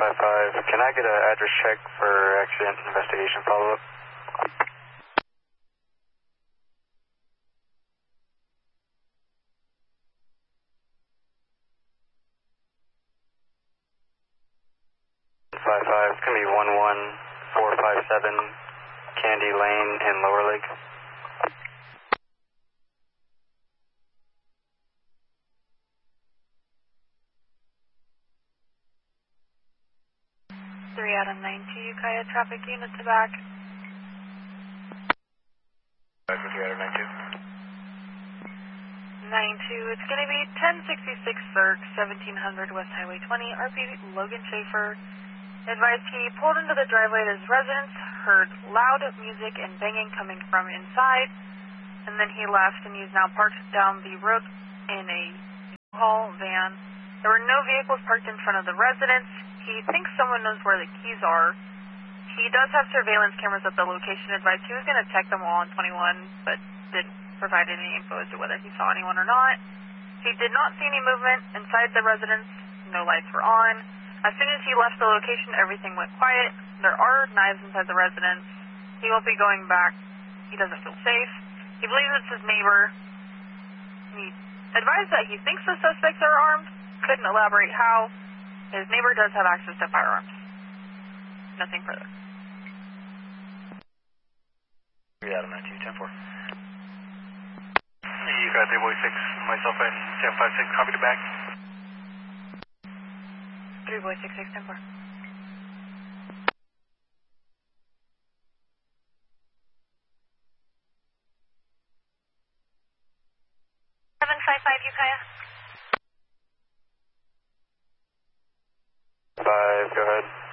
755, can I get an address check for accident investigation follow-up? It's going to be 11457 Candy Lane in Lower Lake. Three out of 92, Ukiah traffic unit to back. Back with 3 out of 92, it's going to be 1066 Cirque, 1700 West Highway 20, RP Logan Schaefer. Advised he pulled into the driveway at his residence, heard loud music and banging coming from inside, and then he left, and he's now parked down the road in a U-Haul van. There were no vehicles parked in front of the residence. He thinks someone knows where the keys are. He does have surveillance cameras at the location. Advised he was going to check them all on 21, but didn't provide any info as to whether he saw anyone or not. He did not see any movement inside the residence. No lights were on. As soon as he left the location, everything went quiet. There are knives inside the residence. He won't be going back. He doesn't feel safe. He believes it's his neighbor. He advised that he thinks the suspects are armed. Couldn't elaborate how. His neighbor does have access to firearms. Nothing further. 3 out of 92, 10-4. You got 3-6, myself and 1056, copy to back. 3-6, 10-4. 755 Ukiah. 5, go ahead.